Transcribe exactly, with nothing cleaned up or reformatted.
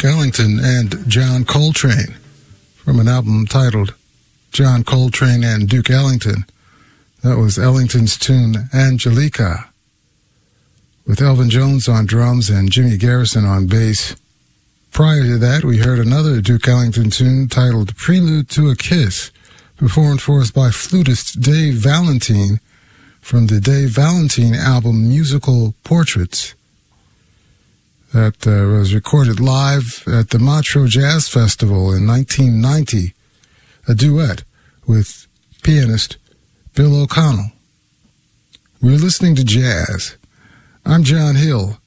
Duke Ellington and John Coltrane from an album titled John Coltrane and Duke Ellington. That was Ellington's tune Angelica, with Elvin Jones on drums and Jimmy Garrison on bass. Prior to that, we heard another Duke Ellington tune titled Prelude to a Kiss, performed for us by flutist Dave Valentine from the Dave Valentine album Musical Portraits. That uh, was recorded live at the Montreux Jazz Festival in nineteen ninety, a duet with pianist Bill O'Connell. We're listening to jazz. I'm John Hill,